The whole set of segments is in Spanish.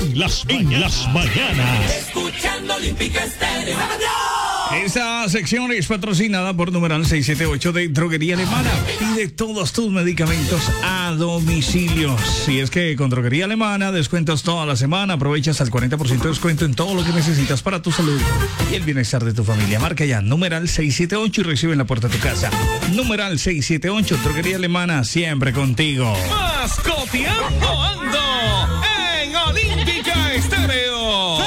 en las mañanas. Escuchando Olímpica Estéreo. Esta sección es patrocinada por numeral 678 de Droguería Alemana. Pide todos tus medicamentos a domicilio. Si es que con Droguería Alemana descuentas toda la semana, aprovechas al 40% de descuento en todo lo que necesitas para tu salud y el bienestar de tu familia. Marca ya numeral 678 y recibe en la puerta de tu casa. Numeral 678, Droguería Alemana, siempre contigo. Mascoteando ando en Olímpica Estéreo.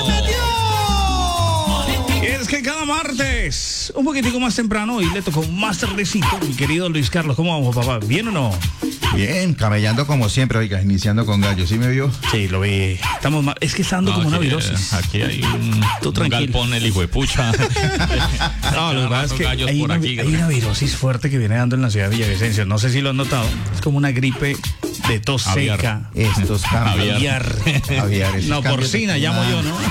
Es que cada martes, un poquitico más temprano, y le tocó más tardecito, mi querido Luis Carlos. ¿Cómo vamos, papá? ¿Bien o no? Bien, camellando como siempre, oiga, iniciando con gallo. ¿Sí me vio? Sí, lo vi. Estamos mal. Es que está dando como una virosis. Aquí hay un galpón, el hijo de pucha. No, lo que pasa es que hay una virosis fuerte que viene dando en la ciudad de Villavicencio. No sé si lo han notado. Es como una gripe de tos seca. Estos cambios. Aviar. No, porcina, llamo yo, ¿no?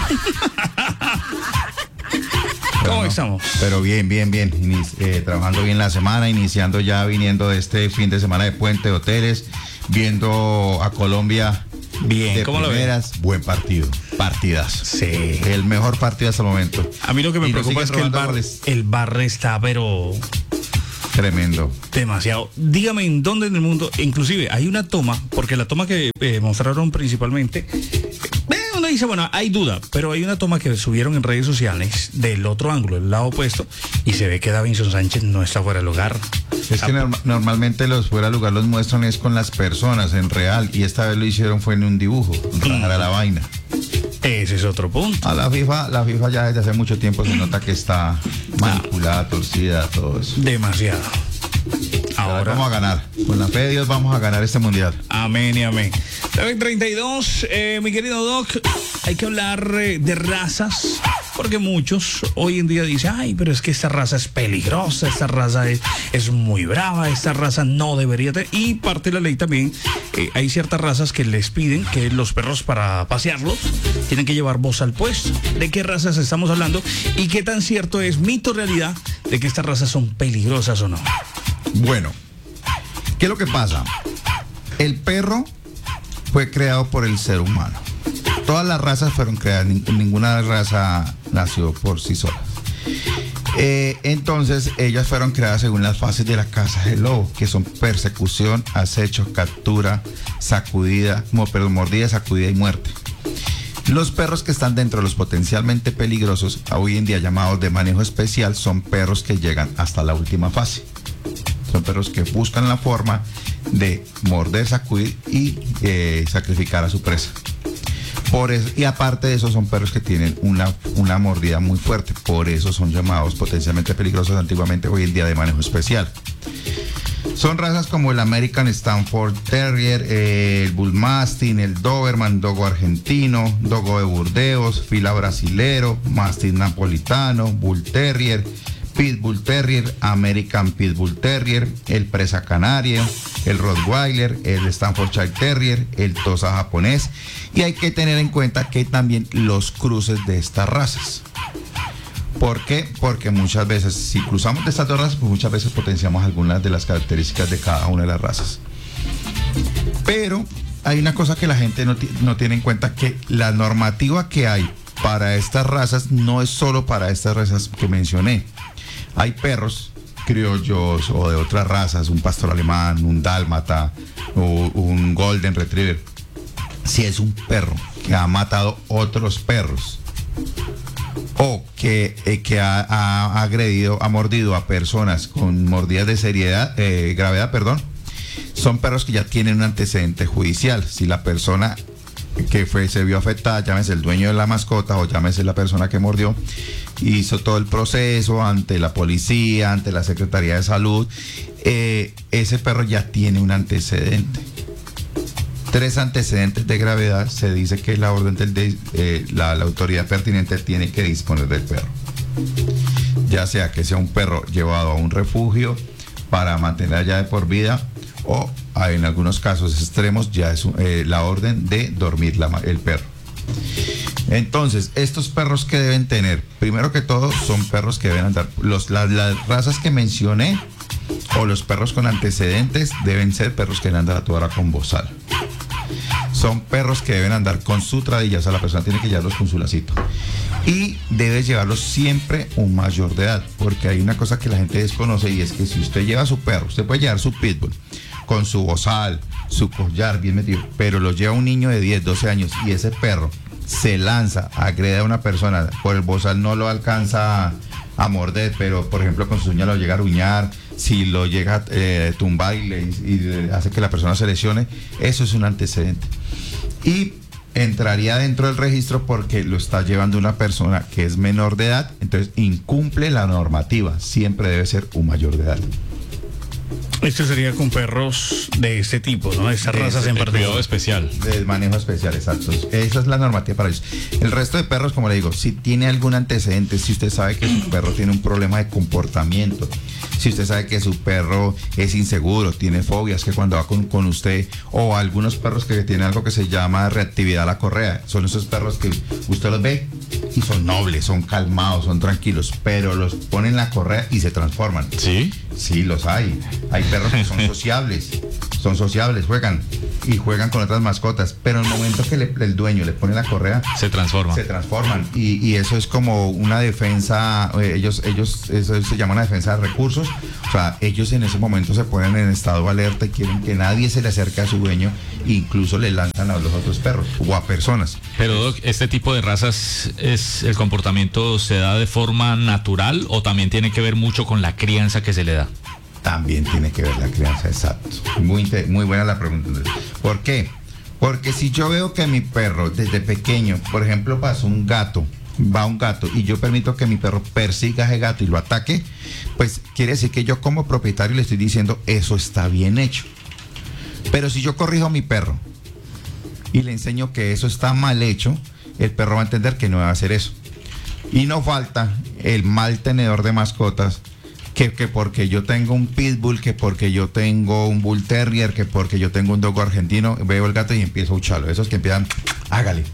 ¿Cómo estamos? Pero bien. Trabajando bien la semana, iniciando ya, viniendo de este fin de semana de puente de hoteles, viendo a Colombia bien. De ¿Cómo primeras, lo ven? Buen partido, partidas. Sí. El mejor partido hasta el momento. A mí lo que me preocupa es que el bar está, pero tremendo. Demasiado. Dígame en dónde en el mundo, inclusive hay una toma, porque la toma que mostraron principalmente, uno dice, bueno, hay duda, pero hay una toma que subieron en redes sociales del otro ángulo, el lado opuesto, y se ve que Davinson Sánchez no está fuera de lugar. Es que normalmente los fuera de lugar los muestran es con las personas en real, y esta vez lo hicieron fue en un dibujo, rajar a la vaina. Ese es otro punto. A la FIFA ya desde hace mucho tiempo se nota que está manipulada, torcida, todo eso. Demasiado. Ahora vamos a ganar. Con la fe de Dios vamos a ganar este mundial. Amén y amén. 32, mi querido Doc, hay que hablar de razas, porque muchos hoy en día dicen, ay, pero es que esta raza es peligrosa, esta raza es muy brava, esta raza no debería tener. Y parte de la ley también, hay ciertas razas que les piden que los perros, para pasearlos, tienen que llevar voz al puesto. ¿De qué razas estamos hablando? ¿Y qué tan cierto es, mito o realidad, de que estas razas son peligrosas o no? Bueno, ¿qué es lo que pasa? El perro fue creado por el ser humano. Todas las razas fueron creadas, ninguna raza nació por sí sola. Entonces, ellas fueron creadas según las fases de la caza del lobo, que son persecución, acecho, captura, sacudida, mordida, sacudida y muerte. Los perros que están dentro de los potencialmente peligrosos, hoy en día llamados de manejo especial, son perros que llegan hasta la última fase. Son perros que buscan la forma de morder, sacudir y sacrificar a su presa. Por eso, y aparte de eso, son perros que tienen una mordida muy fuerte. Por eso son llamados potencialmente peligrosos antiguamente, hoy en día de manejo especial. Son razas como el American Staffordshire Terrier, el Bull Mastiff, el Doberman, Dogo argentino, Dogo de Burdeos, Fila brasilero, Mastiff napolitano, Bull Terrier, Pitbull Terrier, American Pitbull Terrier, el Presa Canario, el Rottweiler, el Staffordshire Terrier, el Tosa japonés. Y hay que tener en cuenta que también los cruces de estas razas. ¿Por qué? Porque muchas veces, si cruzamos de estas dos razas, pues muchas veces potenciamos algunas de las características de cada una de las razas. Pero hay una cosa que la gente no tiene en cuenta, que la normativa que hay para estas razas no es solo para estas razas que mencioné. Hay perros criollos o de otras razas, un pastor alemán, un dálmata o un golden retriever. Si es un perro que ha matado otros perros o que ha agredido, ha mordido a personas con mordidas de gravedad, son perros que ya tienen un antecedente judicial. Si la persona que se vio afectada, llámese el dueño de la mascota o llámese la persona que mordió, hizo todo el proceso ante la policía, ante la Secretaría de Salud, ese perro ya tiene un antecedente. 3 antecedentes de gravedad, se dice que la orden la autoridad pertinente tiene que disponer del perro. Ya sea que sea un perro llevado a un refugio para mantener allá de por vida, o en algunos casos extremos ya es la orden de dormir el perro. Entonces, estos perros que deben tener, primero que todo, son perros que deben andar, las razas que mencioné o los perros con antecedentes deben ser perros que deben andar a toda hora con bozal. son perros que deben andar con su tradilla, o sea, la persona tiene que llevarlos con su lacito. Y debe llevarlos siempre un mayor de edad, porque hay una cosa que la gente desconoce y es que si usted lleva a su perro, usted puede llevar su pitbull con su bozal, su collar bien metido, pero lo lleva un niño de 10, 12 años y ese perro se lanza, agrede a una persona, por el bozal no lo alcanza a morder, pero por ejemplo con su uña lo llega a aruñar, si lo llega a tumbar y le hace que la persona se lesione, eso es un antecedente. Y entraría dentro del registro porque lo está llevando una persona que es menor de edad, entonces incumple la normativa, siempre debe ser un mayor de edad. Esto sería con perros de este tipo, ¿no? De estas razas en particular. Cuidado especial. Del manejo especial, exacto. Esa es la normativa para ellos. El resto de perros, como le digo, si tiene algún antecedente, si usted sabe que su perro tiene un problema de comportamiento, si usted sabe que su perro es inseguro, tiene fobias, que cuando va con usted, o algunos perros que tienen algo que se llama reactividad a la correa, son esos perros que usted los ve y son nobles, son calmados, son tranquilos, pero los ponen en la correa y se transforman. ¿Sí? Sí, los hay. Hay perros que son sociables, juegan con otras mascotas, pero en el momento que el dueño le pone la correa, se transforman. Y eso es como una defensa, ellos eso se llama una defensa de recursos. O sea, ellos en ese momento se ponen en estado de alerta y quieren que nadie se le acerque a su dueño, e incluso le lanzan a los otros perros o a personas. Pero Doc, ¿este tipo de razas el comportamiento se da de forma natural o también tiene que ver mucho con la crianza que se le da? También tiene que ver la crianza, exacto. Muy buena la pregunta. ¿Por qué? Porque si yo veo que mi perro desde pequeño, por ejemplo, va un gato y yo permito que mi perro persiga a ese gato y lo ataque, pues quiere decir que yo como propietario le estoy diciendo eso está bien hecho. Pero si yo corrijo a mi perro y le enseño que eso está mal hecho, el perro va a entender que no va a hacer eso. Y no falta el mal tenedor de mascotas que porque yo tengo un pitbull, que porque yo tengo un bull terrier, que porque yo tengo un dogo argentino, veo el gato y empiezo a ucharlo. Esos que empiezan, hágale.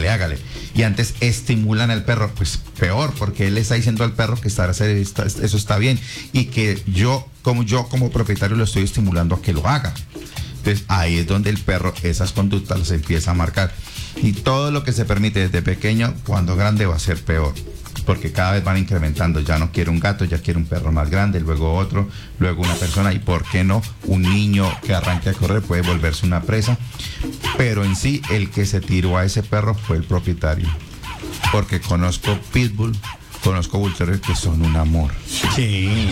Y antes estimulan al perro, pues peor, porque él le está diciendo al perro que eso está bien. Y que yo como propietario lo estoy estimulando a que lo haga. Entonces ahí es donde el perro esas conductas las empieza a marcar. Y todo lo que se permite desde pequeño, cuando grande va a ser peor. Porque cada vez van incrementando, ya no quiere un gato, ya quiere un perro más grande, luego otro, luego una persona, y por qué no, un niño que arranque a correr puede volverse una presa, pero en sí el que se tiró a ese perro fue el propietario, porque conozco pitbull, conozco bull terrier que son un amor. Sí.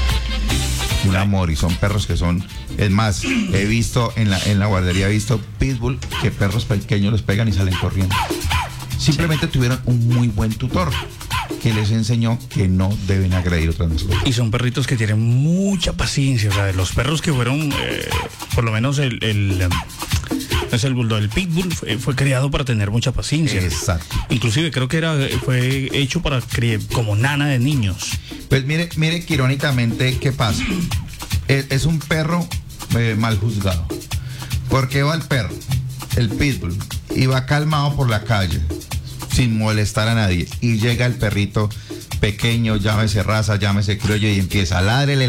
Un amor, y son perros que son, es más, he visto en la guardería, he visto pitbull que perros pequeños los pegan y salen corriendo. Simplemente tuvieron un muy buen tutor que les enseñó que no deben agredir otras mascotas. Y son perritos que tienen mucha paciencia. O sea, los perros que fueron, por lo menos el bulldog, el pitbull fue criado para tener mucha paciencia. Exacto. Inclusive creo que fue hecho para criar como nana de niños. Pues mire que irónicamente, ¿qué pasa? Es un perro mal juzgado. ¿Por qué va el perro? El pitbull, y va calmado por la calle, sin molestar a nadie, y llega el perrito pequeño, llámese raza, llámese criollo, y empieza ládrele,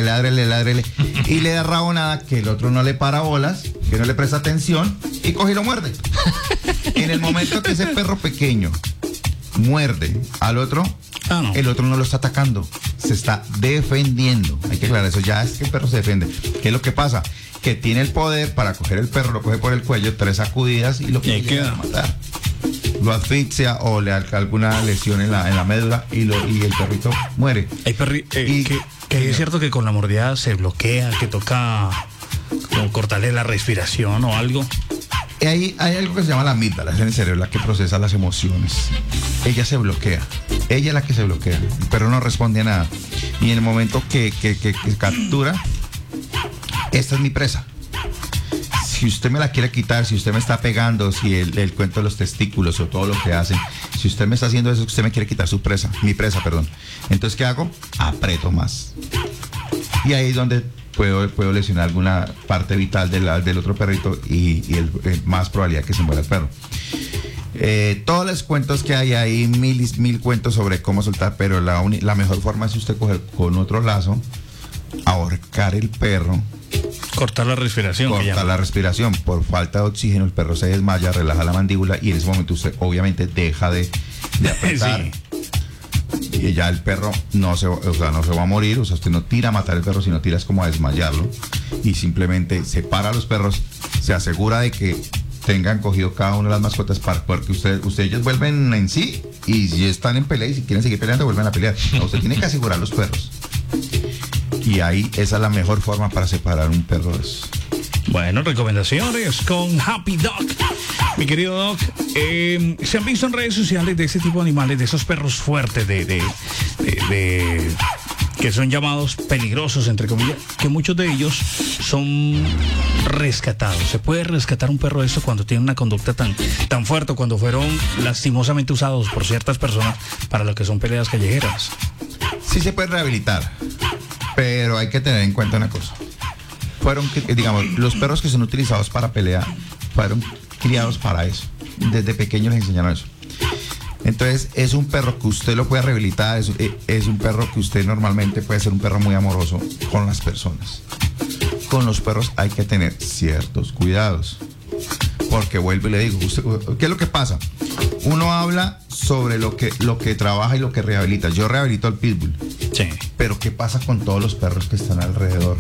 y le da rabonada que el otro no le para bolas, que no le presta atención, y coge y lo muerde. En el momento que ese perro pequeño muerde al otro, no. El otro no lo está atacando, se está defendiendo. Hay que aclarar eso, ya es que el perro se defiende. ¿Qué es lo que pasa? Que tiene el poder para coger el perro, lo coge por el cuello, 3 sacudidas y lo queda matar. Lo asfixia o le da alguna lesión en la médula y el perrito muere. Hay que es cierto que con la mordida se bloquea, que toca como cortarle la respiración o algo. Hay algo que se llama la amígdala, es en el cerebro, la que procesa las emociones. Ella se bloquea, ella es la que se bloquea, pero no responde a nada. Y en el momento que captura, esta es mi presa. Si usted me la quiere quitar, si usted me está pegando, si el cuento de los testículos o todo lo que hacen, si usted me está haciendo eso, usted me quiere quitar mi presa. Entonces, ¿qué hago? Aprieto más. Y ahí es donde puedo lesionar alguna parte vital del otro perrito y más probabilidad que se muera el perro. Todos los cuentos que hay mil cuentos sobre cómo soltar, pero la mejor forma es usted coger con otro lazo, ahorcar el perro Cortar la respiración. Cortar la respiración. Por falta de oxígeno, el perro se desmaya, relaja la mandíbula y en ese momento usted obviamente deja de apretar. Sí. Y ya el perro no se va a morir. O sea, usted no tira a matar al perro, sino tira es como a desmayarlo. Y simplemente separa a los perros, se asegura de que tengan cogido cada una de las mascotas porque ellos vuelven en sí y si están en pelea y si quieren seguir peleando vuelven a pelear. No, usted tiene que asegurar los perros. Y ahí esa es la mejor forma para separar un perro de eso. Bueno, recomendaciones con Happy Dog. Mi querido Doc, se han visto en redes sociales de ese tipo de animales, de esos perros fuertes, que son llamados peligrosos, entre comillas, que muchos de ellos son rescatados. Se puede rescatar un perro de esto cuando tiene una conducta tan fuerte, cuando fueron lastimosamente usados por ciertas personas para lo que son peleas callejeras. Sí se puede rehabilitar, pero hay que tener en cuenta una cosa. Digamos, los perros que son utilizados para pelear fueron criados para eso. Desde pequeños les enseñaron eso. Entonces es un perro que usted lo puede rehabilitar, es un perro que usted normalmente puede ser un perro muy amoroso con las personas. Con los perros hay que tener ciertos cuidados. Porque vuelvo y le digo, ¿qué es lo que pasa? Uno habla sobre lo que trabaja y lo que rehabilita. Yo rehabilito al pitbull. Sí. Pero ¿qué pasa con todos los perros que están alrededor?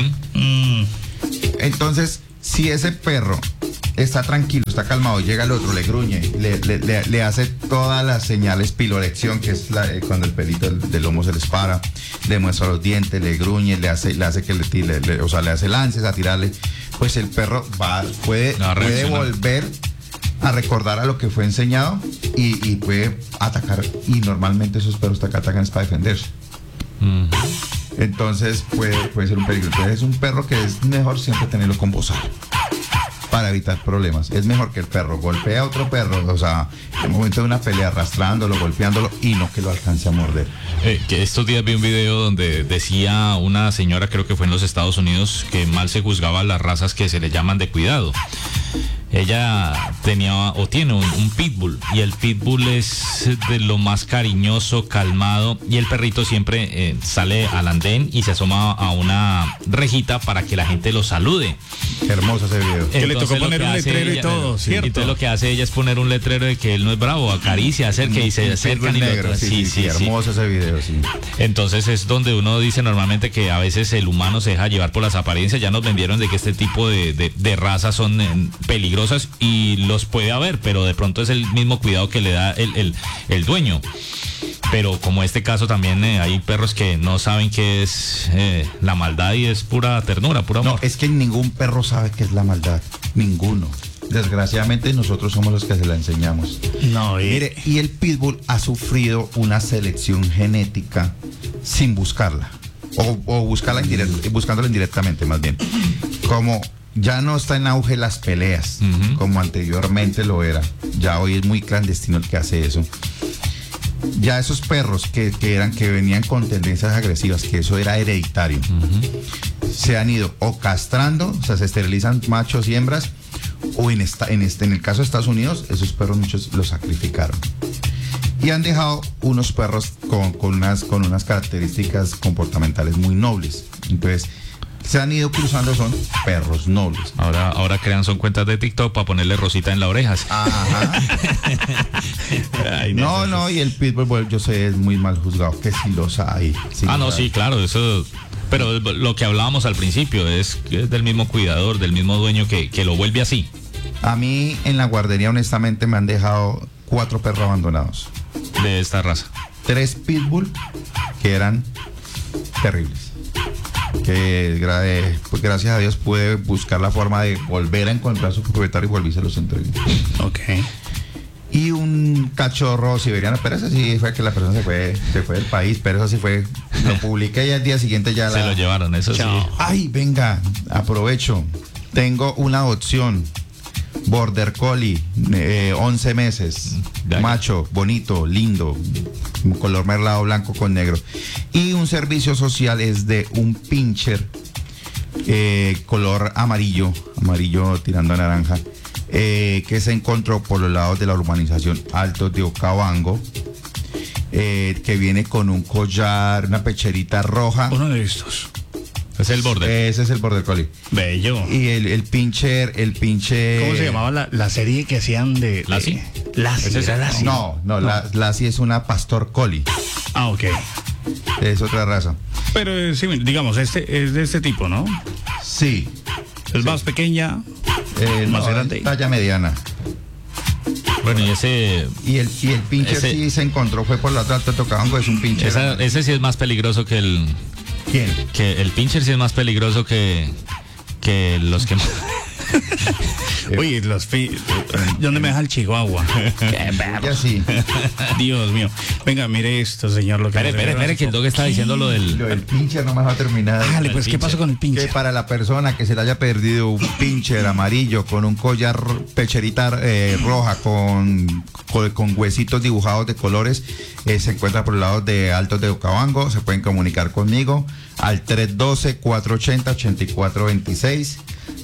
Entonces, si ese perro está tranquilo, está calmado, llega el otro, le gruñe, le hace todas las señales pilorección, que es cuando el pelito del lomo se les para, le muestra los dientes, le gruñe, le hace que le hace lances a tirarle, pues el perro puede volver a recordar a lo que fue enseñado y puede atacar, y normalmente esos perros atacan es para defenderse. Entonces puede ser un peligro. Entonces es un perro que es mejor siempre tenerlo con bozal para evitar problemas. Es mejor que el perro golpee a otro perro, o sea, en el momento de una pelea, arrastrándolo, golpeándolo, y no que lo alcance a morder. Que estos días vi un video donde decía una señora, creo que fue en los Estados Unidos, que mal se juzgaba las razas que se le llaman de cuidado. Ella tenía o tiene un pitbull, y el pitbull es de lo más cariñoso, calmado, y el perrito siempre sale al andén y se asoma a una rejita para que la gente lo salude. Hermoso ese video. Que le tocó poner un letrero y todo, ¿cierto? Entonces lo que hace ella es poner un letrero de que él no es bravo, acaricia, acerca y se acercan. Sí, hermoso ese video, sí. Entonces es donde uno dice normalmente que a veces el humano se deja llevar por las apariencias. Ya nos vendieron de que este tipo de razas son peligrosas y los puede haber, pero de pronto es el mismo cuidado que le da el dueño. Pero como este caso también hay perros que no saben qué es la maldad y es pura ternura, pura amor. No, es que ningún perro sabe qué es la maldad, ninguno. Desgraciadamente nosotros somos los que se la enseñamos. No, Mire, y el pitbull ha sufrido una selección genética sin buscarla, o buscándola indirectamente más bien. Como ya no está en auge las peleas, como anteriormente lo era. Ya hoy es muy clandestino el que hace eso. Ya esos perros que venían con tendencias agresivas, que eso era hereditario, se han ido o castrando, o sea, se esterilizan machos y hembras, o en el caso de Estados Unidos, esos perros muchos los sacrificaron. Y han dejado unos perros con unas características comportamentales muy nobles. Entonces, se han ido cruzando, son perros nobles. Ahora crean son cuentas de TikTok para ponerle rosita en las orejas. Ajá. Ay, no, y el pitbull, yo sé, es muy mal juzgado, que sí los hay. Sí, sí, claro, eso. Pero lo que hablábamos al principio es del mismo cuidador, del mismo dueño que lo vuelve así. A mí en la guardería, honestamente, me han dejado 4 perros abandonados. De esta raza. 3 pitbull que eran terribles. Que pues gracias a Dios pude buscar la forma de volver a encontrar a su propietario y volví a los entregué. Ok. Y un cachorro siberiano, pero eso sí fue que la persona se fue del país, pero eso sí fue, lo publiqué y al día siguiente ya se lo llevaron, eso Chao. Sí. Ay, venga, aprovecho, tengo una adopción, Border Collie, 11 meses, macho, bonito, lindo, un color merlado blanco con negro. Y un servicio social es de un pincher, color amarillo tirando a naranja, que se encontró por los lados de la urbanización Altos de Okavango, que viene con un collar, una pecherita roja. Uno de estos. Es el border. Ese es el Border Collie. Bello. Y el pincher. ¿Cómo se llamaba la serie que hacían de ¿Lassie? Lassie, ¿era Lassie? No, Lassie es una Pastor Collie. Ah, ok. Es otra raza. Pero sí, digamos, este es de este tipo, ¿no? Sí. Es más pequeña, más No, grande. es talla mediana. Bueno, y ese Y el pincher Ese- sí se encontró, fue por la otra Tocabango, es un pincher. ese sí es más peligroso que el ¿Quién? el pincher sí es más peligroso que los que Oye, ¿dónde me deja el chihuahua? Qué perro. Ya sí. Dios mío. Venga, mire esto, señor. Lo que Espere, que el dog está diciendo lo del Lo del pincher no me va a terminar. Hágale, pues, ¿qué pincher. pasó con el Que pinche? para la persona que se le haya perdido un pincher amarillo con un collar pecherita roja con huesitos dibujados de colores, se encuentra por el lado de Altos de Okavango. Se pueden comunicar conmigo al 312-480-8426.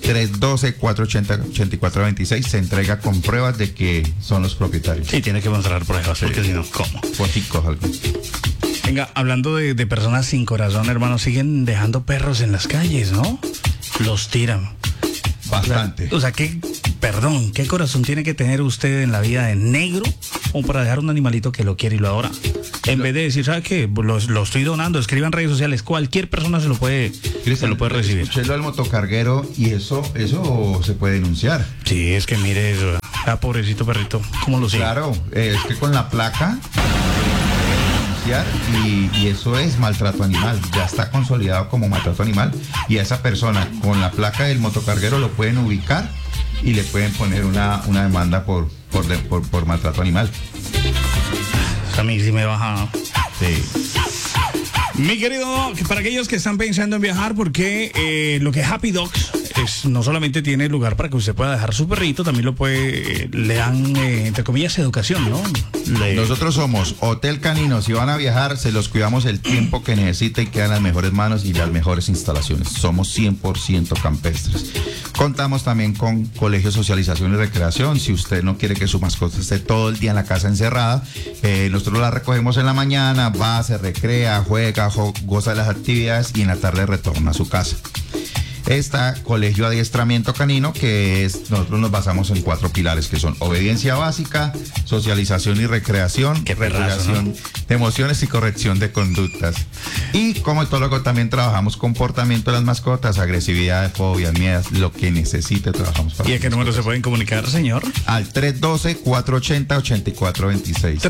312-480-8426. Se entrega con pruebas de que son los propietarios. Sí, tiene que mostrar pruebas, porque si no, ¿cómo? Foticos, algo. Venga, hablando de personas sin corazón, hermano, siguen dejando perros en las calles, ¿no? Los tiran. Bastante. O sea, ¿qué corazón tiene que tener usted en la vida de negro como para dejar un animalito que lo quiere y lo adora? En vez de decir, ¿sabe qué? Lo estoy donando, escriban en redes sociales, cualquier persona se lo puede recibir. Escuché lo del motocarguero y eso se puede denunciar. Sí, es que mire eso. Ah, pobrecito perrito, ¿cómo lo sigue? Claro, es que con la placa denunciar y eso es maltrato animal, ya está consolidado como maltrato animal y a esa persona con la placa del motocarguero lo pueden ubicar y le pueden poner una demanda por maltrato animal. A mí sí me baja. Sí. Mi querido Doc, para aquellos que están pensando en viajar, porque lo que Happy Dogs no solamente tiene lugar para que usted pueda dejar su perrito, también le dan, entre comillas, educación, ¿no? Nosotros somos Hotel Canino. Si van a viajar, se los cuidamos el tiempo que necesita y quedan las mejores manos y las mejores instalaciones. Somos 100% campestres. Contamos también con colegio, socialización y recreación. Si usted no quiere que su mascota esté todo el día en la casa encerrada, nosotros la recogemos en la mañana, va, se recrea, juega, goza de las actividades y en la tarde retorna a su casa. Está Colegio Adiestramiento Canino, nosotros nos basamos en 4 pilares que son obediencia básica, socialización y recreación, Qué perrazo, regulación de emociones y corrección de conductas. Y como etólogo también trabajamos comportamiento de las mascotas, agresividad, fobias, miedos, lo que necesite trabajamos para ¿Y a las qué número se mascotas. pueden comunicar, señor? Al 312-480-8426.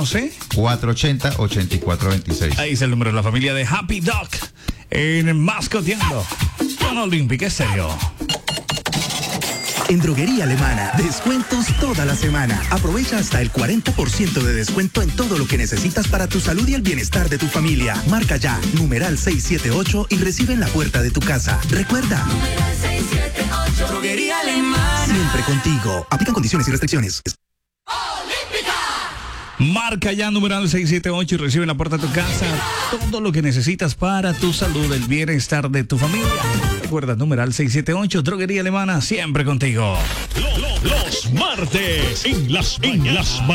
480-8426. Ahí es el número de la familia de Happy Dog en Mascoteando con Olímpica Estéreo. En Droguería Alemana, descuentos toda la semana. Aprovecha hasta el 40% de descuento en todo lo que necesitas para tu salud y el bienestar de tu familia. Marca ya, numeral 678 y recibe en la puerta de tu casa. Recuerda, 678. Droguería Alemana. siempre contigo. Aplican condiciones y restricciones. Marca ya numeral 678 y recibe en la puerta de tu casa todo lo que necesitas para tu salud, el bienestar de tu familia. Recuerda, numeral 678, Droguería Alemana, siempre contigo. Los martes en las